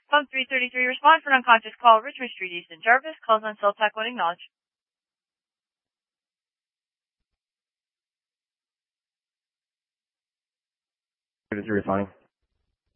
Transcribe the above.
Pump 333, respond for an unconscious call, Richmond Street, Easton. Jarvis, calls on cell TAC 1, acknowledge. 33 responding.